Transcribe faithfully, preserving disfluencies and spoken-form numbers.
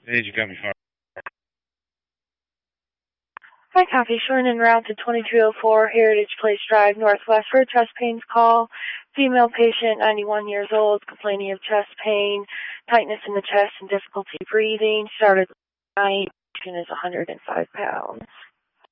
Hey, you got me far. Hi, Coffee. Showing en route to twenty-two oh four Heritage Place Drive, Northwest for a chest pains call. Female patient, ninety-one years old, complaining of chest pain, tightness in the chest, and difficulty breathing. Started last night. Patient is one hundred five pounds.